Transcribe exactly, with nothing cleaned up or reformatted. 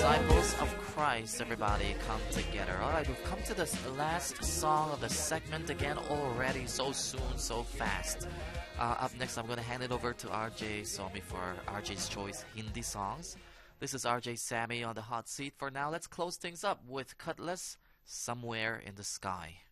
disciples of Christ, everybody come together. Alright, we've come to the last song of the segment again already, so soon, so fast. Uh, up next, I'm going to hand it over to R J Somi for R J's Choice Hindi songs. This is R J Sammy on the hot seat. For now, let's close things up with Cutlass, Somewhere in the Sky.